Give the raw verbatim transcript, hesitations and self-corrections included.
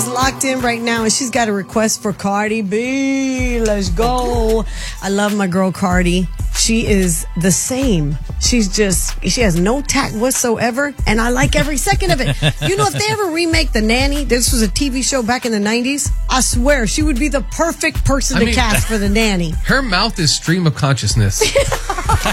is locked in right now, and she's got a request for Cardi B. Let's go. I love my girl Cardi. She is the same. She's just, she has no tact whatsoever, and I like every second of it. You know, if they ever remake The Nanny, this was a T V show back in the nineties, I swear she would be the perfect person I to mean, cast for The Nanny. Her mouth is stream of consciousness.